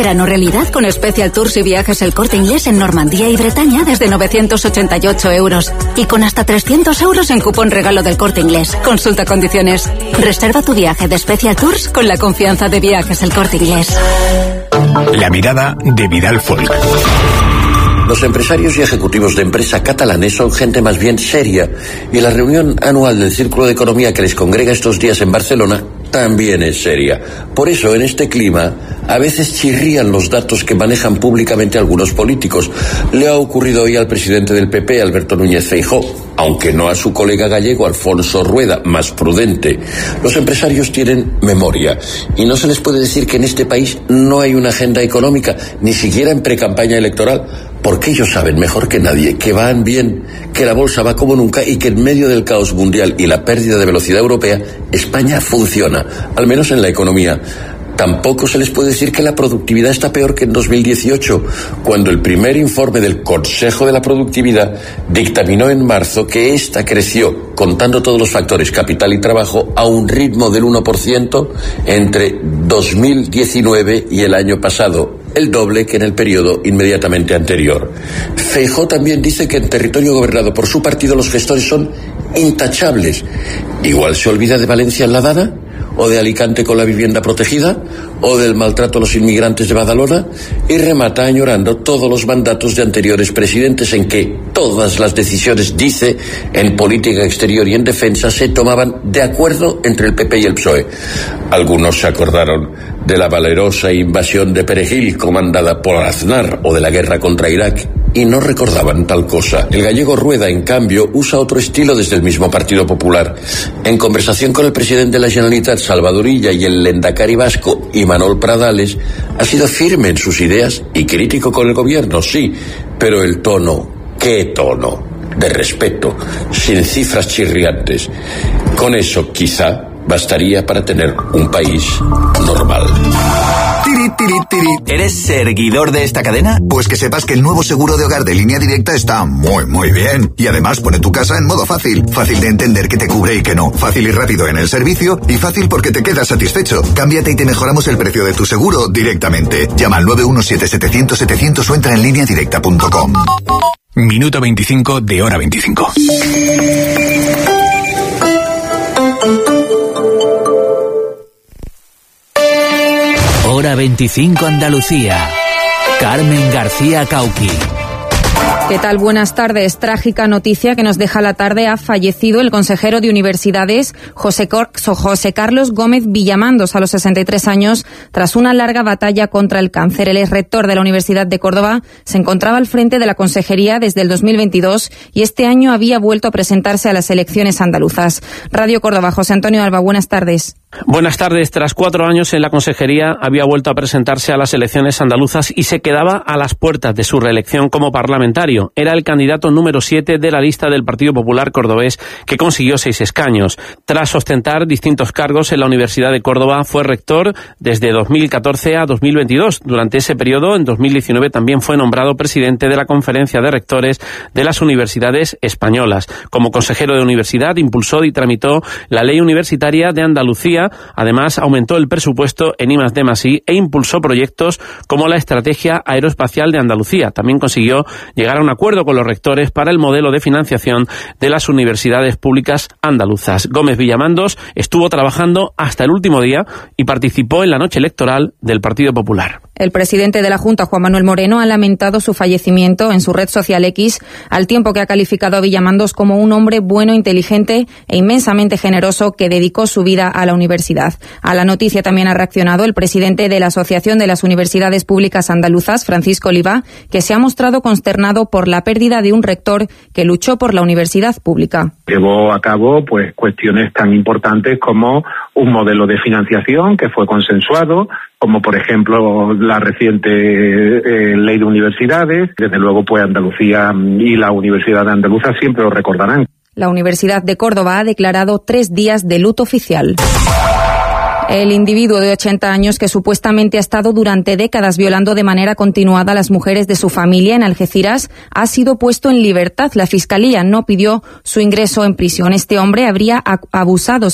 verano realidad con Special Tours y Viajes El Corte Inglés en Normandía y Bretaña desde 988 euros. Y con hasta 300 euros en cupón regalo del Corte Inglés. Consulta condiciones. Reserva tu viaje de Special Tours con la confianza de Viajes El Corte Inglés. La mirada de Vidal Folk. Los empresarios y ejecutivos de empresa catalanes son gente más bien seria, y la reunión anual del Círculo de Economía que les congrega estos días en Barcelona también es seria. Por eso, en este clima, a veces chirrían los datos que manejan públicamente algunos políticos. Le ha ocurrido hoy al presidente del PP, Alberto Núñez Feijóo, aunque no a su colega gallego, Alfonso Rueda, más prudente. Los empresarios tienen memoria, y no se les puede decir que en este país no hay una agenda económica, ni siquiera en precampaña electoral, porque ellos saben mejor que nadie que van bien, que la bolsa va como nunca y que en medio del caos mundial y la pérdida de velocidad europea, España funciona, al menos en la economía. Tampoco se les puede decir que la productividad está peor que en 2018, cuando el primer informe del Consejo de la Productividad dictaminó en marzo que ésta creció, contando todos los factores, capital y trabajo, a un ritmo del 1% entre 2019 y el año pasado, el doble que en el periodo inmediatamente anterior. Feijóo también dice que en territorio gobernado por su partido los gestores son intachables. Igual se olvida de Valencia Enladana, o de Alicante con la vivienda protegida, o del maltrato a los inmigrantes de Badalona, y remata añorando todos los mandatos de anteriores presidentes en que todas las decisiones, dice, en política exterior y en defensa se tomaban de acuerdo entre el PP y el PSOE. Algunos se acordaron de la valerosa invasión de Perejil comandada por Aznar o de la guerra contra Irak, y no recordaban tal cosa. El gallego Rueda, en cambio, usa otro estilo desde el mismo Partido Popular. En conversación con el presidente de la Generalitat, Salvador Illa, y el lehendakari vasco, Imanol Pradales, ha sido firme en sus ideas y crítico con el gobierno, sí, pero el tono, ¿qué tono? De respeto, sin cifras chirriantes. Con eso, quizá, bastaría para tener un país normal. ¿Eres seguidor de esta cadena? Pues que sepas que el nuevo seguro de hogar de Línea Directa está muy bien. Y además pone tu casa en modo fácil. Fácil de entender que te cubre y que no. Fácil y rápido en el servicio. Y fácil porque te quedas satisfecho. Cámbiate y te mejoramos el precio de tu seguro directamente. Llama al 917-700-700 o entra en lineadirecta.com. Minuto 25 de Hora 25. Hora 25 Andalucía. Carmen García Cauqui. ¿Qué tal? Buenas tardes. Trágica noticia que nos deja la tarde. Ha fallecido el consejero de Universidades, José Carlos Gómez Villamandos, a los 63 años, tras una larga batalla contra el cáncer. El exrector de la Universidad de Córdoba se encontraba al frente de la consejería desde el 2022 y este año había vuelto a presentarse a las elecciones andaluzas. Radio Córdoba, José Antonio Alba, buenas tardes. Buenas tardes. Tras 4 años en la consejería, había vuelto a presentarse a las elecciones andaluzas y se quedaba a las puertas de su reelección como parlamentario. Era el candidato número 7 de la lista del Partido Popular cordobés, que consiguió 6 escaños. Tras ostentar distintos cargos en la Universidad de Córdoba, fue rector desde 2014 a 2022. Durante ese periodo, en 2019, también fue nombrado presidente de la Conferencia de Rectores de las Universidades Españolas. Como consejero de universidad, impulsó y tramitó la Ley Universitaria de Andalucía. Además, aumentó el presupuesto en I+D+I e impulsó proyectos como la Estrategia Aeroespacial de Andalucía. También consiguió llegar a un acuerdo con los rectores para el modelo de financiación de las universidades públicas andaluzas. Gómez Villamandos estuvo trabajando hasta el último día y participó en la noche electoral del Partido Popular. El presidente de la Junta, Juan Manuel Moreno, ha lamentado su fallecimiento en su red social X, al tiempo que ha calificado a Villamandos como un hombre bueno, inteligente e inmensamente generoso que dedicó su vida a la universidad. A la noticia también ha reaccionado el presidente de la Asociación de las Universidades Públicas Andaluzas, Francisco Oliva, que se ha mostrado consternado por la pérdida de un rector que luchó por la universidad pública. Llevó a cabo cuestiones tan importantes como un modelo de financiación que fue consensuado, como por ejemplo la reciente ley de universidades. Desde luego Andalucía y la Universidad de Andalucía siempre lo recordarán. La Universidad de Córdoba ha declarado 3 días de luto oficial. El individuo de 80 años que supuestamente ha estado durante décadas violando de manera continuada a las mujeres de su familia en Algeciras ha sido puesto en libertad. La Fiscalía no pidió su ingreso en prisión. Este hombre habría abusado